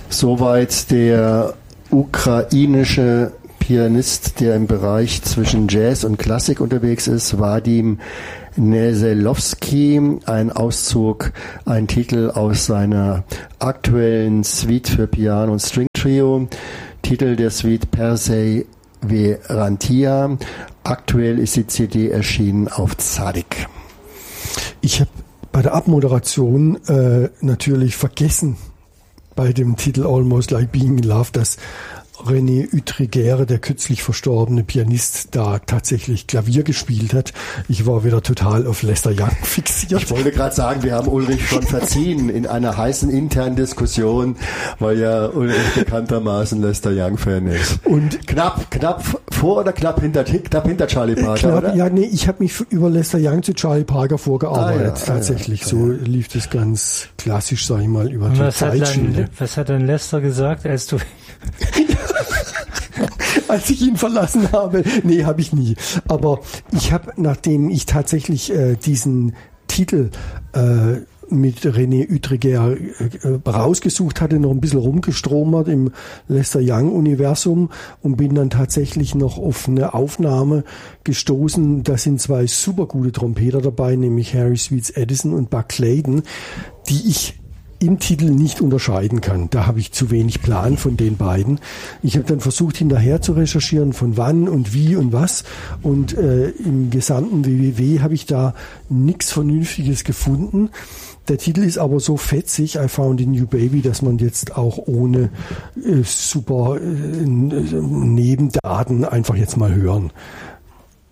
Soweit der ukrainische Pianist, der im Bereich zwischen Jazz und Klassik unterwegs ist, Wadim Neselowski. Ein Auszug, ein Titel aus seiner aktuellen Suite für Piano und String Trio. Titel der Suite Perseverantia. Aktuell ist die CD erschienen auf Tzadik. Ich habe bei der Abmoderation natürlich vergessen, bei dem Titel Almost Like Being in Love, dass René Utriguer, der kürzlich verstorbene Pianist, da tatsächlich Klavier gespielt hat. Ich war wieder total auf Lester Young fixiert. Ich wollte gerade sagen, wir haben Ulrich schon verziehen in einer heißen internen Diskussion, weil ja Ulrich bekanntermaßen Lester Young-Fan ist. Und knapp vor oder knapp hinter Charlie Parker, oder? Ja, nee, ich habe mich über Lester Young zu Charlie Parker vorgearbeitet. Tatsächlich, so lief das ganz klassisch, sag ich mal, über die Zeitschiene. Was hat dann Lester gesagt, als du... Als ich ihn verlassen habe. Nee, habe ich nie. Aber ich habe, nachdem ich tatsächlich diesen Titel mit René Utriguer rausgesucht hatte, noch ein bisschen rumgestromert im Lester Young-Universum und bin dann tatsächlich noch auf eine Aufnahme gestoßen. Da sind zwei super gute Trompeter dabei, nämlich Harry Sweets Edison und Buck Clayton, die ich im Titel nicht unterscheiden kann. Da habe ich zu wenig Plan von den beiden. Ich habe dann versucht, hinterher zu recherchieren, von wann und wie und was. Und im gesamten www habe ich da nichts Vernünftiges gefunden. Der Titel ist aber so fetzig, I Found a New Baby, dass man jetzt auch ohne super Nebendaten einfach jetzt mal hören